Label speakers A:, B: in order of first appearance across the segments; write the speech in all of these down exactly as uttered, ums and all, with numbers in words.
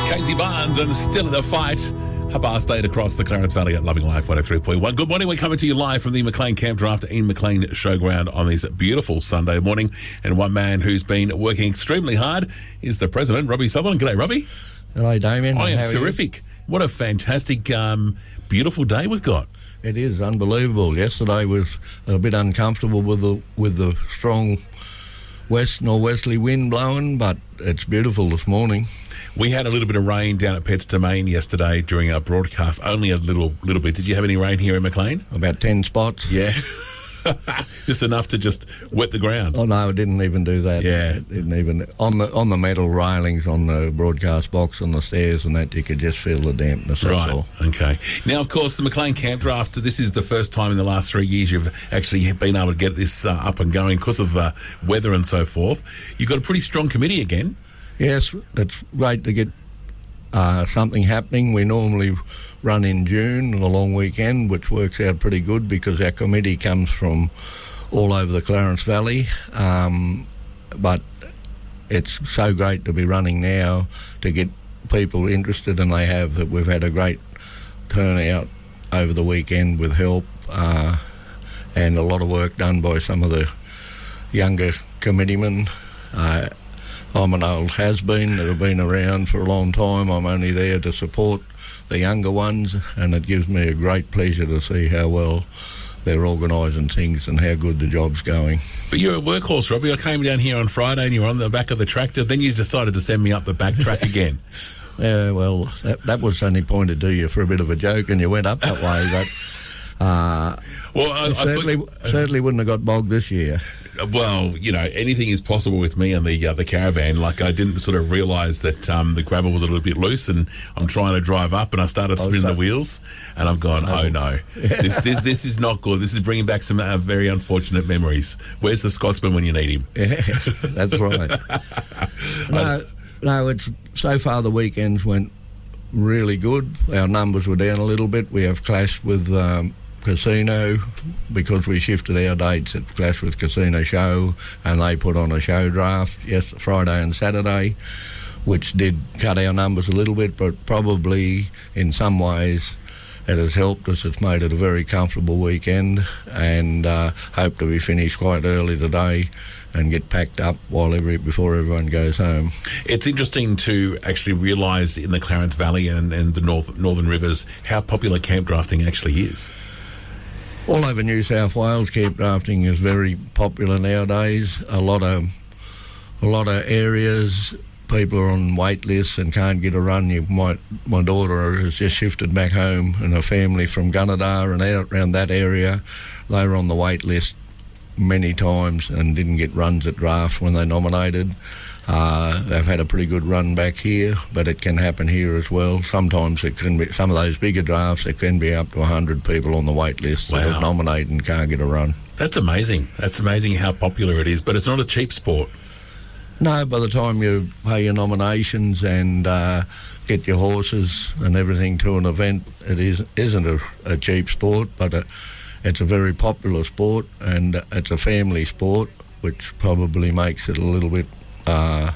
A: Casey Barnes and still in the fight. Half past eight across the Clarence Valley at Loving Life one oh three point one. Good morning. We're coming to you live from the McLean Camp Draft Ian McLean Showground on this beautiful Sunday morning. And one man who's been working extremely hard is the president, Robbie Sutherland. G'day, Robbie.
B: Hello, Damien.
A: I am
B: How
A: terrific. What a fantastic, um, beautiful day we've got.
B: It is unbelievable. Yesterday was a bit uncomfortable with the with the strong west northwesterly wind blowing, but it's beautiful this morning.
A: We had a little bit of rain down at Pets Domain yesterday during our broadcast. Only a little little bit. Did you have any rain here in McLean?
B: About ten spots.
A: Yeah. Just enough to just wet the ground.
B: Oh no, it didn't even do that.
A: Yeah.
B: It didn't even on the on the metal railings on the broadcast box on the stairs and that, you could just feel the dampness. That's
A: Right.
B: all.
A: Okay. Now, of course, the McLean Camp Draft. This is the first time in the last three years you've actually been able to get this uh, up and going because of uh, weather and so forth. You've got a pretty strong committee again.
B: Yes, it's great to get uh, something happening. We normally run in June on a long weekend, which works out pretty good because our committee comes from all over the Clarence Valley. Um, but it's so great to be running now to get people interested, and they have. That we've had a great turnout over the weekend with help uh, and a lot of work done by some of the younger committeemen. Uh, I'm an old has-been that have been around for a long time. I'm only there to support the younger ones, and it gives me a great pleasure to see how well they're organising things and how good the job's going.
A: But you're a workhorse, Robbie. I came down here on Friday and you were on the back of the tractor. Then you decided to send me up the back track again.
B: Yeah, well, that, that was only pointed to you for a bit of a joke, and you went up that way. But uh,
A: well, I, I
B: certainly,
A: thought, uh,
B: certainly wouldn't have got bogged this year.
A: Well, you know, anything is possible with me and the uh, the caravan. Like, I didn't sort of realise that um, the gravel was a little bit loose, and I'm trying to drive up, and I started spinning
B: so-
A: the wheels, and I've gone, oh no, this, this this is not good. This is bringing back some uh, very unfortunate memories. Where's the Scotsman when you need him?
B: Yeah, that's right. no, no, it's so far the weekends went really good. Our numbers were down a little bit. We have clashed with um, Casino because we shifted our dates. It clashed with Casino Show, and they put on a show draft yes Friday and Saturday, which did cut our numbers a little bit, but probably in some ways it has helped us. It's made it a very comfortable weekend, and uh, hope to be finished quite early today and get packed up while every before everyone goes home.
A: It's interesting to actually realise in the Clarence Valley and, and the north, Northern Rivers how popular camp drafting actually is.
B: All over New South Wales, camp drafting is very popular nowadays. A lot of a lot of areas, people are on wait lists and can't get a run. You might, my daughter has just shifted back home, and her family from Gunnedah and out around that area, they were on the wait list many times and didn't get runs at draft when they nominated. Uh, they've had a pretty good run back here, but it can happen here as well. Sometimes it can be, some of those bigger drafts, it can be up to one hundred people on the wait list
A: Wow.
B: that nominate and can't get a run.
A: That's amazing. That's amazing how popular it is, but it's not a cheap sport.
B: No, by the time you pay your nominations and uh, get your horses and everything to an event, it is, isn't a, a cheap sport, but a, it's a very popular sport, and it's a family sport, which probably makes it a little bit uh,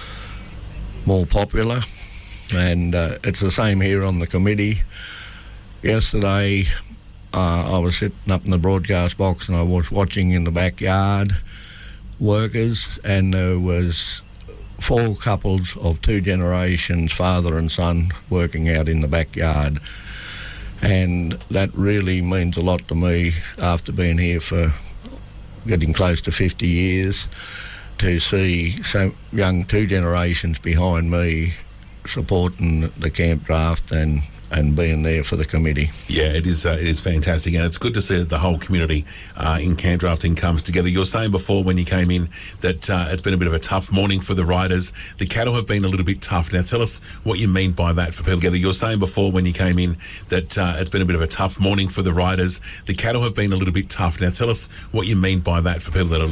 B: more popular. And uh, it's the same here on the committee. Yesterday, uh, I was sitting up in the broadcast box and I was watching in the backyard workers, and there was four couples of two generations, father and son, working out in the backyard. And that really means a lot to me after being here for getting close to fifty years, to see so young two generations behind me supporting the camp draft and and being there for the committee.
A: Yeah, it is uh, it is fantastic, and it's good to see that the whole community uh, in camp drafting comes together. You were saying before when you came in that uh, it's been a bit of a tough morning for the riders. The cattle have been a little bit tough. Now tell us what you mean by that for people together. You were saying before when you came in that uh, it's been a bit of a tough morning for the riders. The cattle have been a little bit tough. Now tell us what you mean by that for people that are